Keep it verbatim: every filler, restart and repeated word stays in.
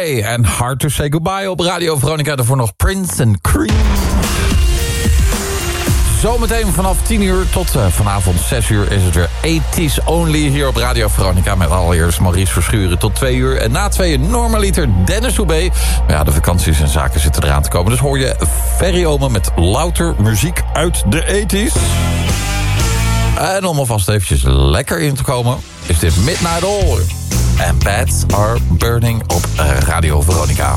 Day en Hard to Say Goodbye op Radio Veronica. Daarvoor nog Prince and Cream. Zometeen vanaf tien uur tot uh, vanavond zes uur is het weer eighties Only hier op Radio Veronica. Met allereerst Maurice Verschuren tot twee uur. En na twee uur normaliter Dennis Hoebe. Maar ja, de vakanties en zaken zitten eraan te komen. Dus hoor je Ferry Omen met louter muziek uit de eighties. En om alvast eventjes lekker in te komen, is dit Midnight Oil. En Bats Are Burning op Radio Veronica.